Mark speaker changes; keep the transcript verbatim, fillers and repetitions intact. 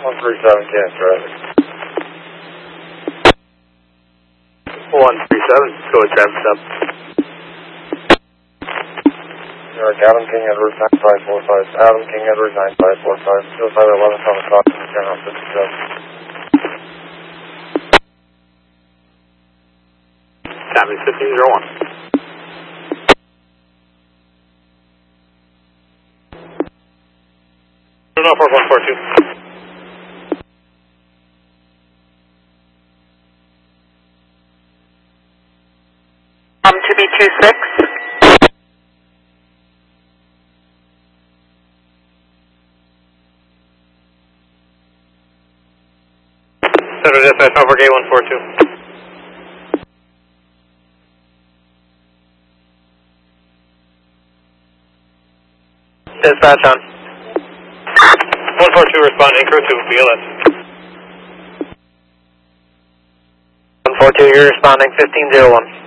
Speaker 1: one three seven, can't traffic.
Speaker 2: one three seven, go with traffic stop.
Speaker 1: New York, Adam King, Edward nine five four five. Adam King, Edward nine five four five. Suicide at eleven seven o'clock, return on fifty-seven.
Speaker 2: Time is fifteen zero one. No, four one four two.
Speaker 3: Um, to be two six.
Speaker 2: Center dispatch, Norfolk A one four two. Dispatch on. one four two responding, crew two, B L S.
Speaker 3: one four two, you're responding, fifteen zero one.